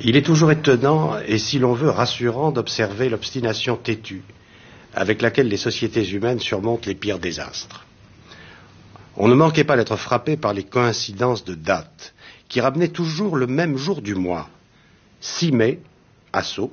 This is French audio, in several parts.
Il est toujours étonnant, et si l'on veut rassurant, d'observer l'obstination têtue avec laquelle les sociétés humaines surmontent les pires désastres. On ne manquait pas d'être frappé par les coïncidences de dates, qui ramenaient toujours le même jour du mois. 6 mai, assaut.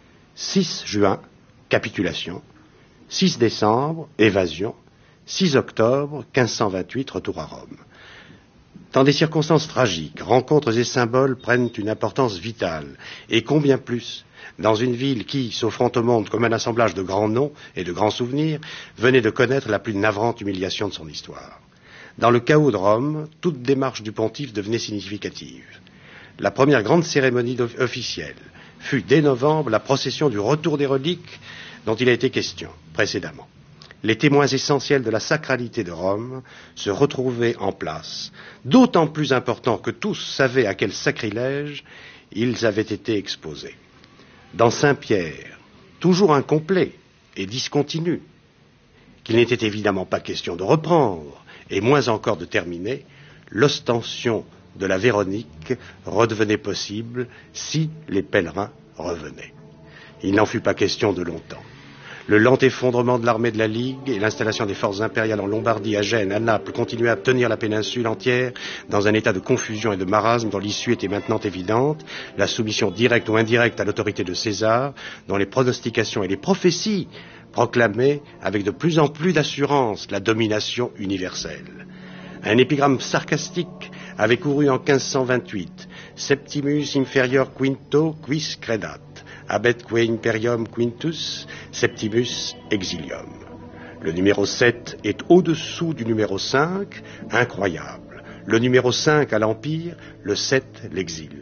6 juin, capitulation. 6 décembre, évasion. 6 octobre, 1528, retour à Rome. Dans des circonstances tragiques, rencontres et symboles prennent une importance vitale, et combien plus dans une ville qui, s'offrant au monde comme un assemblage de grands noms et de grands souvenirs, venait de connaître la plus navrante humiliation de son histoire. Dans le chaos de Rome, toute démarche du pontife devenait significative. La première grande cérémonie officielle fut dès novembre la procession du retour des reliques dont il a été question précédemment. Les témoins essentiels de la sacralité de Rome se retrouvaient en place, d'autant plus important que tous savaient à quel sacrilège ils avaient été exposés. Dans Saint-Pierre, toujours incomplet et discontinu, qu'il n'était évidemment pas question de reprendre, et moins encore de terminer, l'ostension de la Véronique redevenait possible si les pèlerins revenaient. Il n'en fut pas question de longtemps. Le lent effondrement de l'armée de la Ligue et l'installation des forces impériales en Lombardie, à Gênes, à Naples, continuaient à tenir la péninsule entière dans un état de confusion et de marasme dont l'issue était maintenant évidente, la soumission directe ou indirecte à l'autorité de César, dont les pronostications et les prophéties proclamaient avec de plus en plus d'assurance la domination universelle. Un épigramme sarcastique avait couru en 1528, Septimus inferior quinto quis credat, abetque imperium quintus, septimus exilium. Le numéro 7 est au-dessous du numéro 5, incroyable. Le numéro 5 à l'Empire, le 7 l'exil.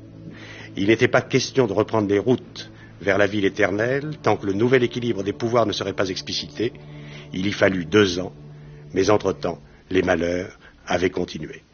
Il n'était pas question de reprendre les routes vers la ville éternelle tant que le nouvel équilibre des pouvoirs ne serait pas explicité. Il y fallut 2 ans, mais entre-temps, les malheurs avaient continué.